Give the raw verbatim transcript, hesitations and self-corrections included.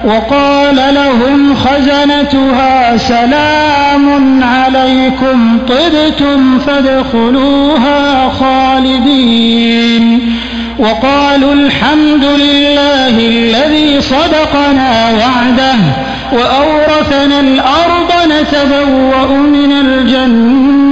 وقال لهم خزنتها سلام عليكم طبتم فادخلوها خالدين وقالوا الحمد لله الذي صدقنا وعده وأورثنا الأرض نتبوأ من الجنة